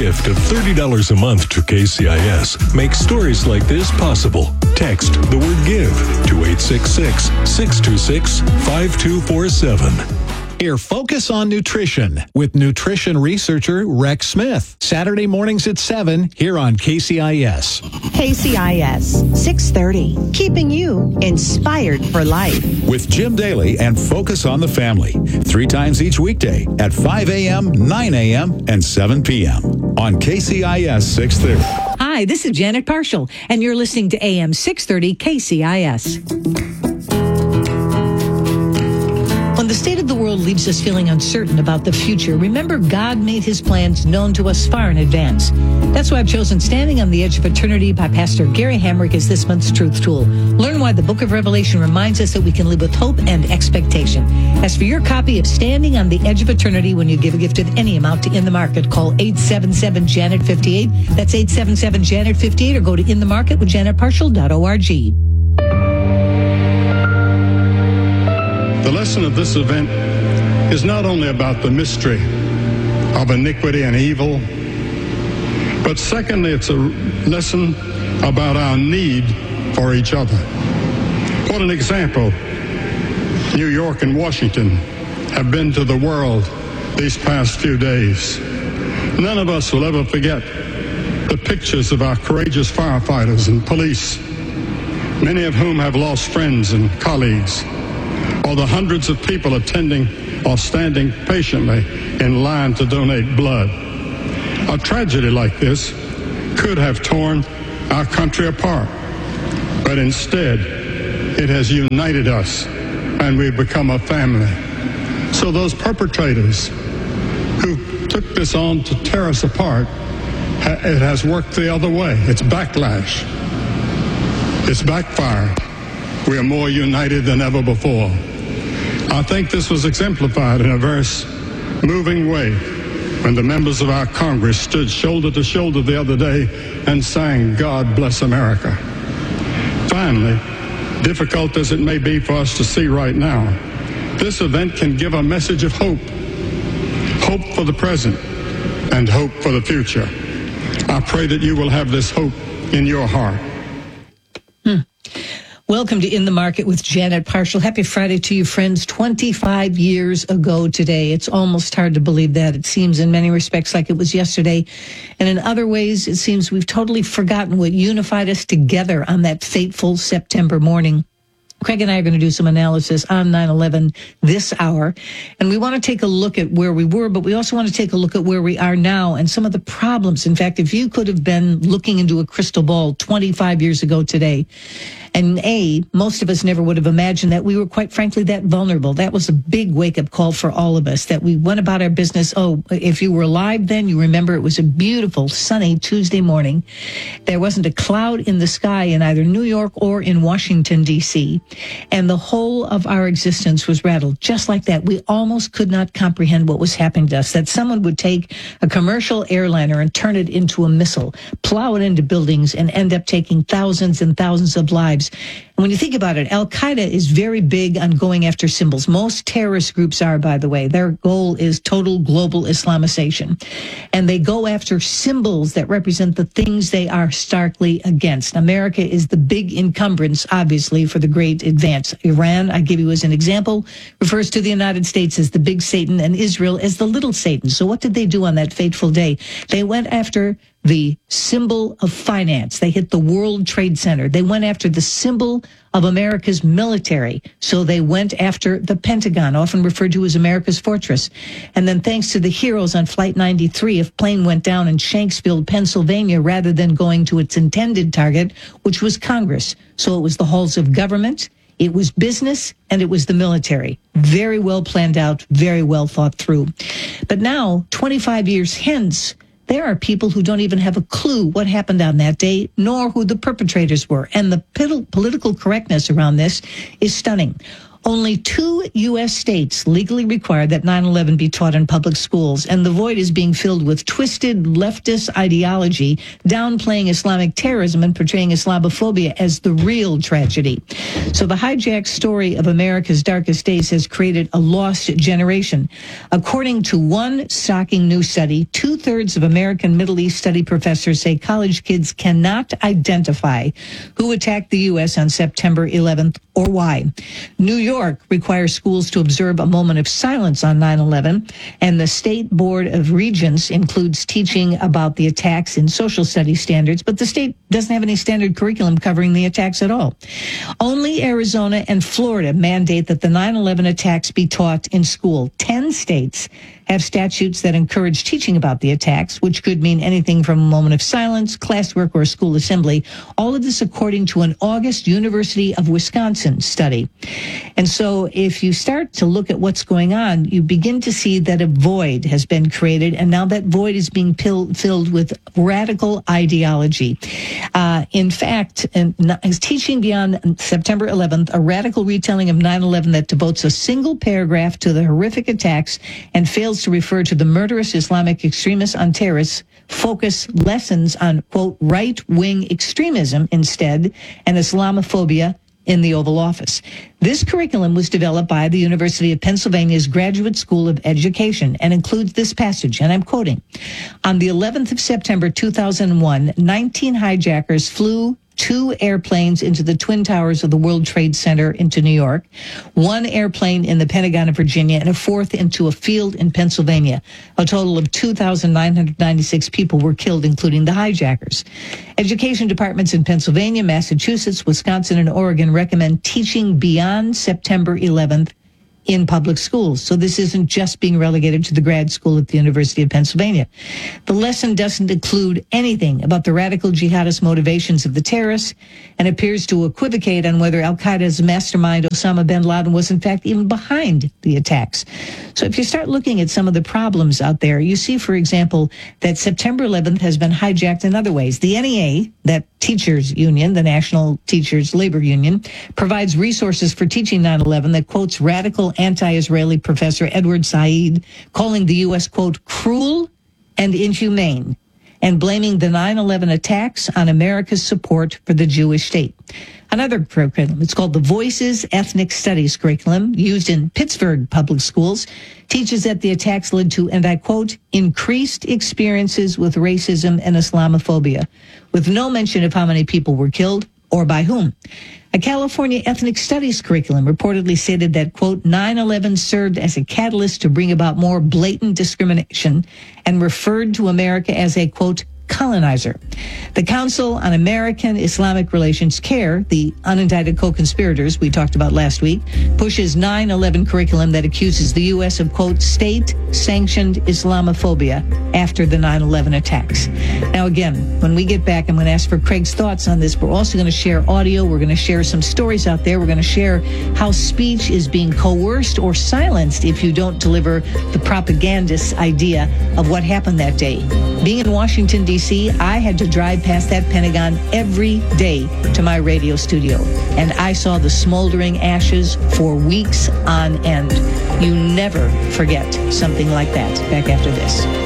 gift of $30 a month to KCIS. Make stories like this possible. Text the word GIVE to 866-626-5247. Here, Focus on Nutrition with nutrition researcher Rex Smith. Saturday mornings at 7 here on KCIS. KCIS 630, keeping you inspired for life. With Jim Daly and Focus on the Family, 3 times each weekday at 5 a.m., 9 a.m., and 7 p.m. on KCIS 630. Hi, this is Janet Parshall, and you're listening to AM 630 KCIS. When the state of the world leaves us feeling uncertain about the future, remember God made his plans known to us far in advance. That's why I've chosen Standing on the Edge of Eternity by Pastor Gary Hamrick as this month's Truth Tool. Learn why the book of Revelation reminds us that we can live with hope and expectation. As for your copy of Standing on the Edge of Eternity, when you give a gift of any amount to In the Market, call 877-JANET-58. That's 877-JANET-58, or go to inthemarketwithjanetparshall.org. The lesson of this event is not only about the mystery of iniquity and evil, but secondly, it's a lesson about our need for each other. What an example New York and Washington have been to the world these past few days. None of us will ever forget the pictures of our courageous firefighters and police, many of whom have lost friends and colleagues, or the hundreds of people attending or standing patiently in line to donate blood. A tragedy like this could have torn our country apart, but instead it has united us and we've become a family. So those perpetrators who took this on to tear us apart, it has worked the other way. It's backlash. It's backfired. We are more united than ever before. I think this was exemplified in a very moving way when the members of our Congress stood shoulder to shoulder the other day and sang, "God Bless America." Finally, difficult as it may be for us to see right now, this event can give a message of hope. Hope for the present and hope for the future. I pray that you will have this hope in your heart. Welcome to In the Market with Janet Parshall. Happy Friday to you, friends. 25 years ago today. It's almost hard to believe that. It seems in many respects like it was yesterday. And in other ways, it seems we've totally forgotten what unified us together on that fateful September morning. Craig and I are going to do some analysis on 9/11 this hour. And we want to take a look at where we were, but we also want to take a look at where we are now and some of the problems. In fact, if you could have been looking into a crystal ball 25 years ago today, and most of us never would have imagined that we were, quite frankly, that vulnerable. That was a big wake-up call for all of us, that we went about our business. Oh, if you were alive then, you remember it was a beautiful, sunny Tuesday morning. There wasn't a cloud in the sky in either New York or in Washington, D.C., and the whole of our existence was rattled. Just like that, we almost could not comprehend what was happening to us, that someone would take a commercial airliner and turn it into a missile, plow it into buildings, and end up taking thousands and thousands of lives. And when you think about it, Al-Qaeda is very big on going after symbols. Most terrorist groups are, by the way. Their goal is total global Islamization. And they go after symbols that represent the things they are starkly against. America is the big encumbrance, obviously, for the great advance. Iran, I give you as an example, refers to the United States as the big Satan and Israel as the little Satan. So what did they do on that fateful day? They went after the symbol of finance. They hit the World Trade Center. They went after the symbol of America's military. So they went after the Pentagon, often referred to as America's fortress. And then thanks to the heroes on Flight 93, a plane went down in Shanksville, Pennsylvania, rather than going to its intended target, which was Congress. So it was the halls of government, it was business, and it was the military. Very well planned out, very well thought through. But now, 25 years hence, there are people who don't even have a clue what happened on that day, nor who the perpetrators were. And the political correctness around this is stunning. Only 2 U.S. states legally require that 9/11 be taught in public schools, and the void is being filled with twisted leftist ideology, downplaying Islamic terrorism and portraying Islamophobia as the real tragedy. So the hijacked story of America's darkest days has created a lost generation. According to one shocking new study, 2/3 of American Middle East study professors say college kids cannot identify who attacked the U.S. on September 11th or why. New York requires schools to observe a moment of silence on 9/11, and the State Board of Regents includes teaching about the attacks in social studies standards, but the state doesn't have any standard curriculum covering the attacks at all. Only Arizona and Florida mandate that the 9/11 attacks be taught in school. 10 states have statutes that encourage teaching about the attacks, which could mean anything from a moment of silence, classwork, or a school assembly. All of this according to an August University of Wisconsin study. And so if you start to look at what's going on, you begin to see that a void has been created, and now that void is being filled with radical ideology. In fact, teaching beyond September 11th, a radical retelling of 9/11 that devotes a single paragraph to the horrific attacks and fails to refer to the murderous Islamic extremists on terrorists, focus lessons on, quote, right-wing extremism instead, and Islamophobia in the Oval Office. This curriculum was developed by the University of Pennsylvania's Graduate School of Education and includes this passage, and I'm quoting, "On the 11th of September 2001, 19 hijackers flew 2 airplanes into the Twin Towers of the World Trade Center into New York, 1 airplane in the Pentagon of Virginia, and a 4th into a field in Pennsylvania. A total of 2,996 people were killed, including the hijackers. Education departments in Pennsylvania, Massachusetts, Wisconsin, and Oregon recommend teaching beyond September 11th in public schools. So this isn't just being relegated to the grad school at the University of Pennsylvania. The lesson doesn't include anything about the radical jihadist motivations of the terrorists and appears to equivocate on whether al-Qaeda's mastermind Osama bin Laden was in fact even behind the attacks. So if you start looking at some of the problems out there, you see, for example, that September 11th has been hijacked in other ways. The NEA, that teachers union, the National Teachers Labor Union, provides resources for teaching 9/11 that quotes radical anti-Israeli Professor Edward Said, calling the U.S., quote, cruel and inhumane, and blaming the 9/11 attacks on America's support for the Jewish state. Another curriculum, it's called the Voices Ethnic Studies curriculum, used in Pittsburgh public schools, teaches that the attacks led to, and I quote, increased experiences with racism and Islamophobia, with no mention of how many people were killed or by whom. A California ethnic studies curriculum reportedly stated that, quote, 9/11 served as a catalyst to bring about more blatant discrimination and referred to America as a, quote, colonizer. The Council on American Islamic Relations, CAIR, the unindicted co-conspirators we talked about last week, pushes 9/11 curriculum that accuses the U.S. of, quote, state-sanctioned Islamophobia after the 9/11 attacks. Now, again, when we get back, I'm going to ask for Craig's thoughts on this. We're also going to share audio. We're going to share some stories out there. We're going to share how speech is being coerced or silenced if you don't deliver the propagandist's idea of what happened that day. Being in Washington, D.C., I had to drive past that Pentagon every day to my radio studio, and I saw the smoldering ashes for weeks on end. You never forget something like that. Back after this.